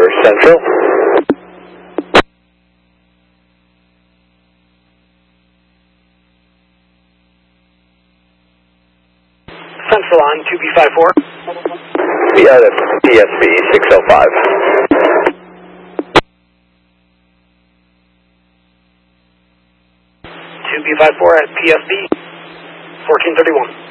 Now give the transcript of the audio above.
Central. Central on 2B54. Yeah, that's PSB 605. 2B54 at PSB 1431.